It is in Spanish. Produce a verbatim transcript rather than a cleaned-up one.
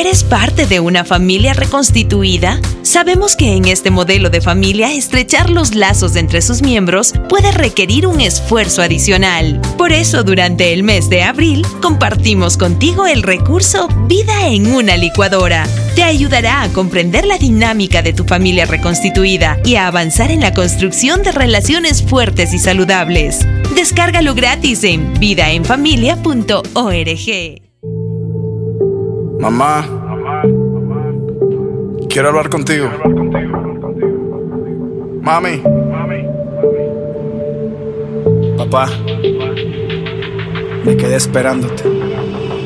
¿Eres parte de una familia reconstituida? Sabemos que en este modelo de familia estrechar los lazos entre sus miembros puede requerir un esfuerzo adicional. Por eso, durante el mes de abril, compartimos contigo el recurso Vida en una licuadora. Te ayudará a comprender la dinámica de tu familia reconstituida y a avanzar en la construcción de relaciones fuertes y saludables. Descárgalo gratis en vida en familia punto org. Mamá, quiero hablar contigo. Mami, papá, me quedé esperándote.